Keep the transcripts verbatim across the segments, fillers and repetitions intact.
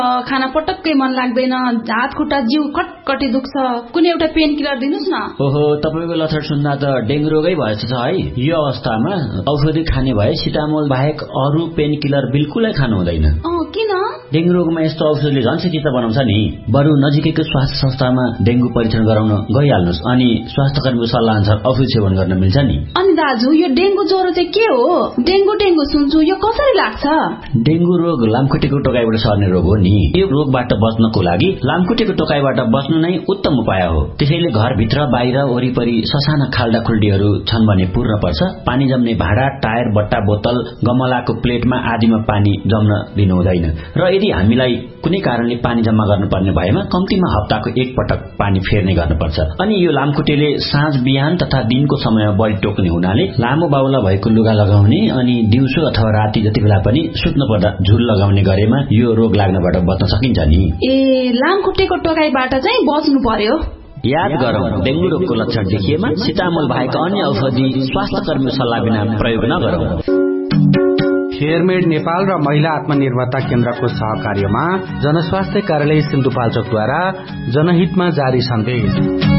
खाना पटक्कै मन लाग्दैन, हात खुट्टा जिउ कटकटी दुख्छ, कुनै एउटा पेन किलर दिनुस् न। ओहो, तपाईको लक्षण सुन्दा त डेङ्गु रोगै भएछ है। यो अवस्थामा औषधि खाने भए सिटामोल बाहेक अरू पेन किलर बिल्कुलै खानु हुँदैन। किन? डेङ्गु रोगमा यस्तो औषधिले झन् चित्त बनाउँछ नि। बरु नजिकैको स्वास्थ्य संस्थामा डेङ्गु परीक्षण गराउन गइहाल्नुस् अनि स्वास्थ्य कर्मीको सल्लाह अनुसार औषधि सेवन गर्न मिल्छ नि। अनि दाजु, यो डेङ्गु ज्वरो चाहिँ के हो? डेङ्गु डेङ्गु सुन्छु, यो कसरी लाग्छ? डेङ्गु रोग लामखुट्टेको टोकाइबाट सर्ने रोग हो नि। यो रोगबाट बच्नको लागि लामखुट्टेको टोकाइबाट बच्नु नै उत्तम उपाय हो। त्यसैले घरभित्र बाहिर वरिपरि ससाना खाल्डा खुल्डीहरू छन् भने पुर्न पर्छ। पानी जम्ने भाँडा, टायर, बट्टा, बोतल, गमलाको प्लेटमा आदिमा पानी जम्न दिनु हुँदैन। र यदि हामीलाई कुनै कारणले पानी जम्मा गर्नुपर्ने भएमा कम्तीमा हप्ताको एक पटक पानी फेर्ने गर्नुपर्छ। अनि यो लामखुट्टेले साँझ बिहान तथा दिनको समयमा बढी टोक्ने हुनाले लामो बाहुला भएको लुगा लगाउने अनि दिउँसो अथवा राति जति बेला पनि सुत्नु पर्दा झुल लगाउने गरेमा यो रोग लाग्नबाट बच्न सकिन्छ नि। ए, लामखुट्टेको टोकाइबाट चाहिँ बच्नु पर्यो। याद गरौँ, डेङ्गु रोगको लक्षण देखिएमा सिटामोल बाहेक अन्य औषधि स्वास्थ्य कर्मीको सल्लाह बिना प्रयोग नगरौँ। फेयरमेड नेपाल र महिला आत्मनिर्भरता केन्द्रको सहकार्यमा जनस्वास्थ्य कार्यालय सिन्धुपाल्चोकद्वारा जनहितमा जारी सन्देश।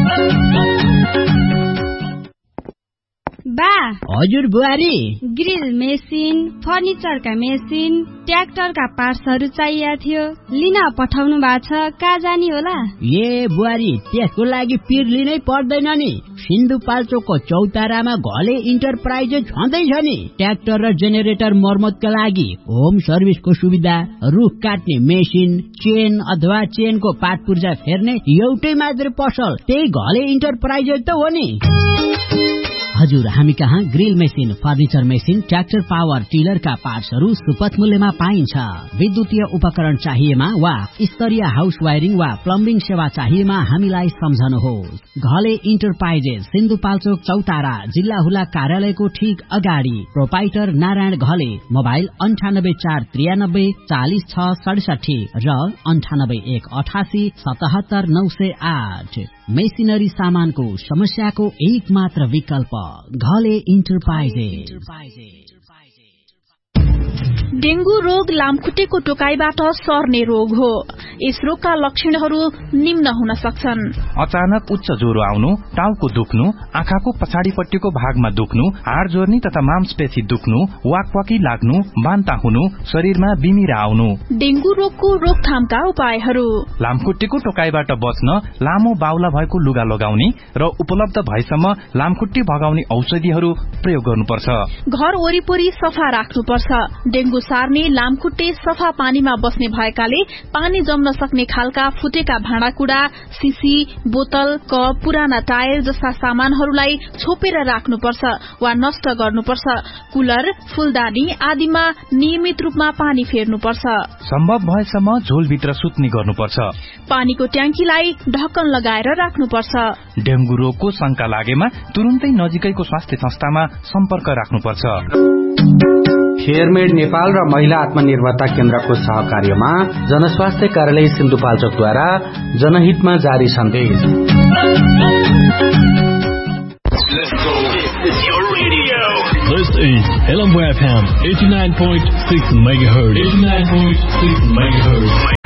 बा, हजुर बुहारी, ग्रिल मेसिन, फर्निचरका मेसिन, ट्र्याक्टरका पार्ट्सहरू चाहिएको थियो, लिन पठाउनु भएको छ। कहाँ जाने होला? ए बुहारी, त्यसको लागि पिर लिनै पर्दैन नि। सिन्धुपाल्चोकको चौतारामा घले इन्टरप्राइजेस छँदैछ नि। ट्र्याक्टर र जेनेरेटर मर्मतका लागि होम सर्भिसको सुविधा, रुख काट्ने मेसिन, चेन अथवा चेनको पार्ट पुर्जा फेर्ने एउटै मात्र पसल, त्यही घले इन्टरप्राइजेस त हो नि। हजुर, हामी कहाँ grill machine, furniture machine, tractor power टिलरका पार्ट्सहरू सुपथ मूल्यमा पाइन्छ। विद्युतीय उपकरण चाहिएमा वा स्तरीय हाउस वायरिङ वा प्लम्बिङ सेवा चाहिएमा हामीलाई सम्झनुहोस्। घले इन्टरप्राइजेस, सिन्धुपाल्चोक चौतारा, जिल्ला हुला कार्यालयको ठीक अगाडि। प्रोपाइटर नारायण घले। मोबाइल अन्ठानब्बे चार त्रियानब्बे चालिस छ सडसठी र अन्ठानब्बे एक अठासी सतहत्तर नौ सय आठ। मेसिनरी सामानको समस्याको एक मात्र विकल्प, घले इन्टरप्राइजेस। डेंगू रोग लामखुट्टेको टोकाइबाट सर्ने रोग हो। यस रोगका लक्षणहरू निम्न हुन सक्छन्: अचानक उच्च ज्वरो आउनु, टाउको दुख्नु, आँखाको पछाडिपट्टिको भागमा दुख्नु, हाड जोर्नी तथा मांसपेशी दुख्नु, वाकवाकी लाग्नु, बान्ता हुनु, शरीरमा बिमिरा आउनु। डेंगू रोगको रोकथामका उपायहरू: लामखुट्टेको टोकाइबाट बच्न लामो बाहुला भएको लुगा लगाउने र उपलब्ध भएसम्म लामखुट्टे भगाउने औषधिहरू प्रयोग गर्नुपर्छ। घर वरिपरि सफा राख्नुपर्छ। डेंगू सार्ने लामखुट्टे सफा पानीमा बस्ने भएकाले पानी जम्न सक्ने खालका फुटेका भाँडाकुड़ा, सिसी, बोतल, कप, पुराना टायर जस्ता सामानहरूलाई छोपेर राख्नुपर्छ वा नष्ट गर्नुपर्छ। कुलर, फूलदानी आदिमा नियमित रूपमा पानी फेर्नुपर्छ। सम्भव भएसम्म झोलभित्र सुत्ने गर्नुपर्छ। पानीको ट्याङ्कीलाई ढक्कन लगाएर राख्नुपर्छ। डेंगू रोगको शंका लागेमा तुरुन्तै नजिकैको स्वास्थ्य संस्थामा सम्पर्क राख्नुपर्छ। फेयरमेड नेपाल र महिला आत्मनिर्भरता केन्द्रको सहकार्यमा जनस्वास्थ्य कार्यालय सिन्धुपाल्चोकद्वारा जनहितमा जारी सन्देश। This is L M W F M eighty-nine point six megahertz. eighty-nine point six megahertz.